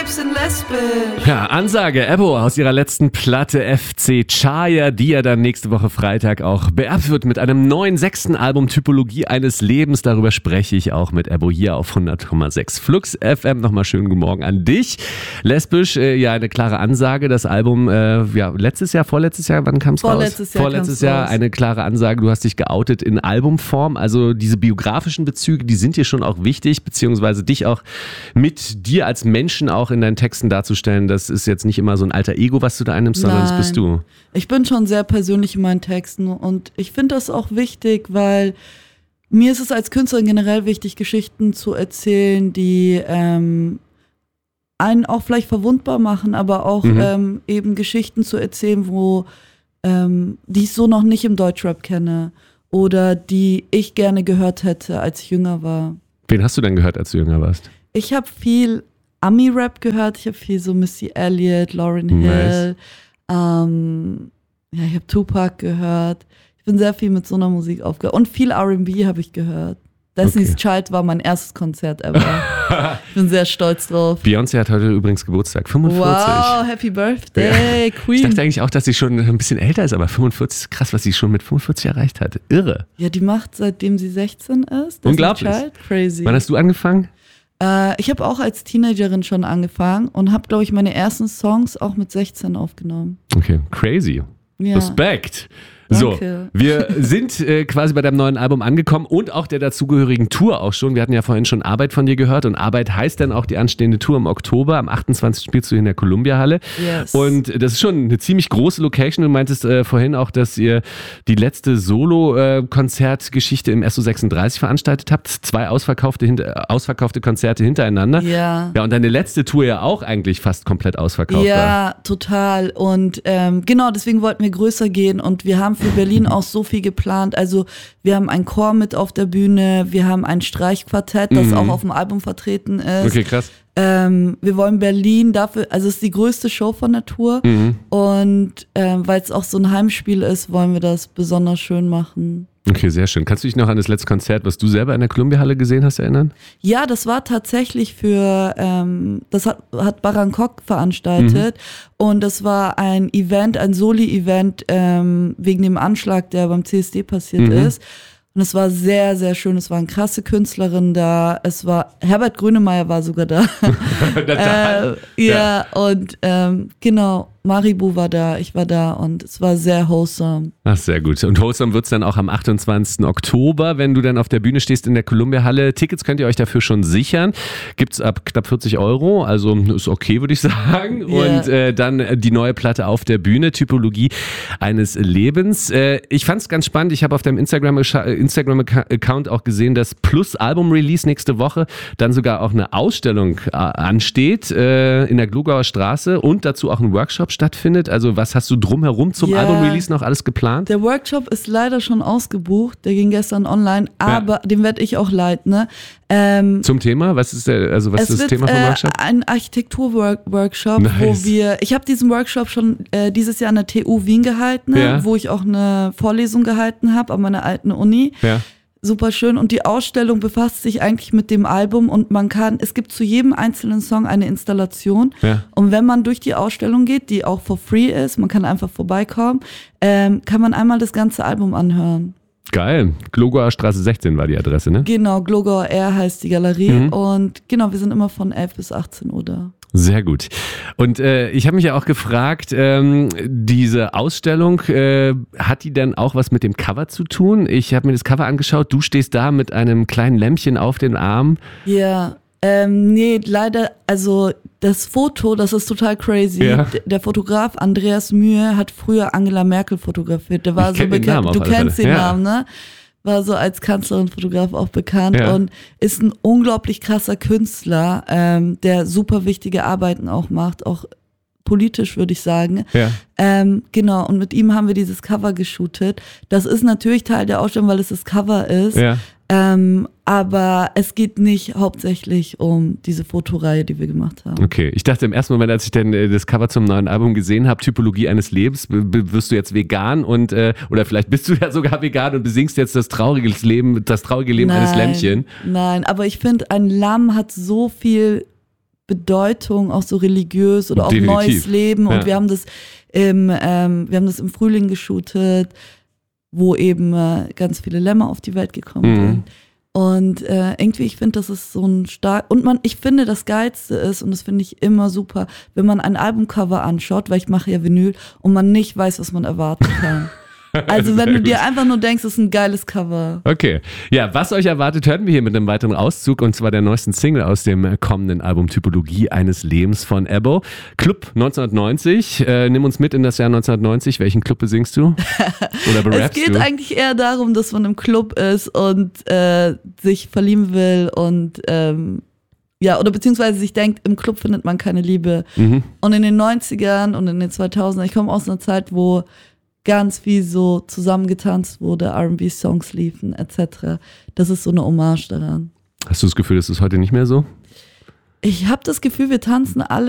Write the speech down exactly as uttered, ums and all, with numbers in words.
selbst in lesbisch. Ja, Ansage, Ebo aus ihrer letzten Platte F C Chaya, die ja dann nächste Woche Freitag auch beerbt wird mit einem neuen sechsten Album Typologie eines Lebens. Darüber spreche ich auch mit Ebo hier auf hundert Komma sechs Flux F M. Nochmal schönen guten Morgen an dich. Lesbisch, äh, ja, eine klare Ansage. Das Album, äh, ja, letztes Jahr, vorletztes Jahr, wann kam es raus? Vorletztes Jahr. Vorletztes Jahr, raus. Eine klare Ansage. Du hast dich geoutet in Albumform. Also diese biografischen Bezüge, die sind dir schon auch wichtig, beziehungsweise dich auch mit dir als Menschen auch in deinen Texten darzustellen. Das ist jetzt nicht immer so ein alter Ego, was du da einnimmst, sondern Nein. das bist du. Ich bin schon sehr persönlich in meinen Texten und ich finde das auch wichtig, weil mir ist es als Künstlerin generell wichtig, Geschichten zu erzählen, die ähm, einen auch vielleicht verwundbar machen, aber auch Mhm. ähm, eben Geschichten zu erzählen, wo ähm, die ich so noch nicht im Deutschrap kenne oder die ich gerne gehört hätte, als ich jünger war. Wen hast du denn gehört, als du jünger warst? Ich habe viel Ami-Rap gehört, ich habe viel so Missy Elliott, Lauryn Nice. Hill, ähm, ja, ich habe Tupac gehört. Ich bin sehr viel mit so einer Musik aufgehört. Und viel R and B habe ich gehört. Destiny's Okay. Child war mein erstes Konzert ever. Ich bin sehr stolz drauf. Beyoncé hat heute übrigens Geburtstag, fünfundvierzig. Wow, Happy Birthday, Ich Queen. dachte eigentlich auch, dass sie schon ein bisschen älter ist, aber fünfundvierzig ist krass, was sie schon mit fünfundvierzig erreicht hat. Irre. Ja, die macht, seitdem sie sechzehn ist. Destiny's Unglaublich. Child, crazy. Wann hast du angefangen? Äh, ich habe auch als Teenagerin schon angefangen und habe, glaube ich, meine ersten Songs auch mit sechzehn aufgenommen. Okay, crazy. Ja. Respekt. So, Danke. wir sind äh, quasi bei deinem neuen Album angekommen und auch der dazugehörigen Tour auch schon. Wir hatten ja vorhin schon Arbeit von dir gehört und Arbeit heißt dann auch die anstehende Tour im Oktober. Am achtundzwanzigsten spielst du in der Columbia-Halle. Yes. Und das ist schon eine ziemlich große Location. Du meintest äh, vorhin auch, dass ihr die letzte Solo-Konzertgeschichte im S O sechsunddreißig veranstaltet habt. Zwei ausverkaufte, hinter, ausverkaufte Konzerte hintereinander. Ja. Ja, und deine letzte Tour ja auch eigentlich fast komplett ausverkauft war. Ja, total. Und ähm, genau, deswegen wollten wir größer gehen und wir haben für Berlin auch so viel geplant. Also wir haben einen Chor mit auf der Bühne, wir haben ein Streichquartett, das Mhm. auch auf dem Album vertreten ist. Okay, krass. Ähm, wir wollen Berlin dafür, also es ist die größte Show von der Tour Mhm. und ähm, weil es auch so ein Heimspiel ist, wollen wir das besonders schön machen. Okay, sehr schön. Kannst du dich noch an das letzte Konzert, was du selber in der Columbia-Halle gesehen hast, erinnern? Ja, das war tatsächlich für, ähm, das hat, hat Barankok veranstaltet und das war ein Event, ein Soli-Event ähm, wegen dem Anschlag, der beim C S D passiert Mhm. ist. Und es war sehr, sehr schön. Es waren krasse Künstlerinnen da. Es war, Herbert Grönemeyer war sogar da. äh, ja, und ähm, genau, Maribu war da, ich war da und es war sehr wholesome. Ach, sehr gut. Und Wholesome wird es dann auch am achtundzwanzigsten Oktober, wenn du dann auf der Bühne stehst in der Columbia-Halle. Tickets könnt ihr euch dafür schon sichern. Gibt's ab knapp vierzig Euro, also ist okay, würde ich sagen. Yeah. Und äh, dann die neue Platte auf der Bühne, Typologie eines Lebens. Äh, ich fand es ganz spannend. Ich habe auf deinem Instagram Instagram-Account auch gesehen, dass Plus Album-Release nächste Woche dann sogar auch eine Ausstellung äh, ansteht äh, in der Glogauer Straße und dazu auch ein Workshop stattfindet. Also was hast du drumherum zum Ja. Album-Release noch alles geplant? Der Workshop ist leider schon ausgebucht, der ging gestern online, aber den werde ich auch leiten. Ne? Ähm, Zum Thema? Was ist der, also was es ist das wird Thema vom äh, Workshop? ein Architektur-Workshop, Nice. wo wir, ich habe diesen Workshop schon äh, dieses Jahr an der T U Wien gehalten, ne? Ja. Wo ich auch eine Vorlesung gehalten habe an meiner alten Uni. Ja. Super schön und die Ausstellung befasst sich eigentlich mit dem Album und man kann, es gibt zu jedem einzelnen Song eine Installation Ja. und wenn man durch die Ausstellung geht, die auch for free ist, man kann einfach vorbeikommen, ähm, kann man einmal das ganze Album anhören. Geil. Glogauer Straße sechzehn war die Adresse, ne? Genau, Glogauer R heißt die Galerie Mhm. und genau, wir sind immer von elf bis achtzehn Uhr da. Sehr gut. Und äh, ich habe mich ja auch gefragt, ähm, diese Ausstellung, äh, hat die denn auch was mit dem Cover zu tun? Ich habe mir das Cover angeschaut, du stehst da mit einem kleinen Lämpchen auf den Arm. Ja, ähm, nee, leider, also das Foto, das ist total crazy. Ja. D- Der Fotograf Andreas Mühe hat früher Angela Merkel fotografiert. Der war Ich so kenn den bekannt. Namen auf Du alle kennst Fälle. den Ja. Namen, ne? War so als Kanzlerin-Fotograf auch bekannt Ja. und ist ein unglaublich krasser Künstler, ähm, der super wichtige Arbeiten auch macht, auch politisch, würde ich sagen. Ja. Ähm, genau, und mit ihm haben wir dieses Cover geshootet. Das ist natürlich Teil der Ausstellung, weil es das Cover ist. Ja. Ähm, aber es geht nicht hauptsächlich um diese Fotoreihe, die wir gemacht haben. Okay, ich dachte im ersten Moment, als ich dann äh, das Cover zum neuen Album gesehen habe, Typologie eines Lebens, b- b- wirst du jetzt vegan und äh, oder vielleicht bist du ja sogar vegan und besingst jetzt das traurige Leben, das traurige Leben eines Lämmchen. Nein, aber ich finde, ein Lamm hat so viel Bedeutung, auch so religiös oder auch Definitiv. neues Leben. Und Ja. wir haben das im, ähm, wir haben das im Frühling geshootet, wo eben äh, ganz viele Lämmer auf die Welt gekommen Mhm. sind. Und äh, irgendwie, ich finde, das ist so ein stark. Und man, ich finde, das Geilste ist, und das finde ich immer super, wenn man ein Albumcover anschaut, weil ich mache ja Vinyl und man nicht weiß, was man erwarten kann. Also wenn Sehr du dir gut. einfach nur denkst, es ist ein geiles Cover. Okay. Ja, was euch erwartet, hören wir hier mit einem weiteren Auszug und zwar der neuesten Single aus dem kommenden Album Typologie eines Lebens von Ebo. Club neunzehnhundertneunzig. Äh, nimm uns mit in das Jahr neunzehnhundertneunzig. Welchen Club besingst du? Oder Es berappst geht du? eigentlich eher darum, dass man im Club ist und äh, sich verlieben will und ähm, ja, oder beziehungsweise sich denkt, im Club findet man keine Liebe. Mhm. Und in den neunzigern und in den zweitausendern, ich komme aus einer Zeit, wo ganz viel so zusammengetanzt wurde, R and B-Songs liefen, et cetera. Das ist so eine Hommage daran. Hast du das Gefühl, das ist heute nicht mehr so? Ich habe das Gefühl, wir tanzen alle